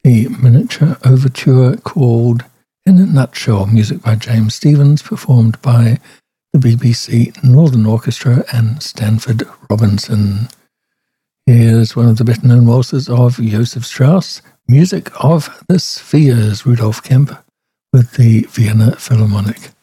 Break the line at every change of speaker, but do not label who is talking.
a miniature overture called In a Nutshell, music by James Stephens, performed by the BBC Northern Orchestra and Stanford Robinson. Here's one of the better-known waltzes of Joseph Strauss, Music of the Spheres, Rudolf Kemp, with the Vienna Philharmonic.